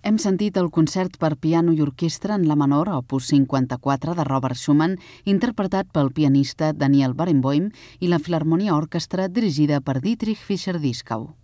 Hem sentit el concert per piano i orquestra en la menor, opus 54, de Robert Schumann, interpretat pel pianista Daniel Barenboim, i la Filharmonia Orchestra, dirigida per Dietrich Fischer-Dieskau.